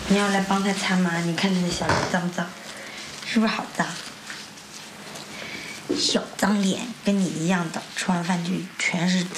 你要来帮他擦吗？你看你的小脸脏不脏？是不是好脏？小脏脸，跟你一样的，吃完饭就全是脏。